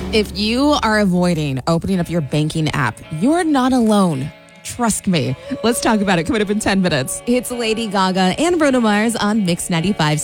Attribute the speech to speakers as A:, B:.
A: If you are avoiding opening up your banking app, you're not alone. Trust me. Let's talk about it coming up in 10 minutes. It's Lady Gaga and Bruno Mars on Mix 95.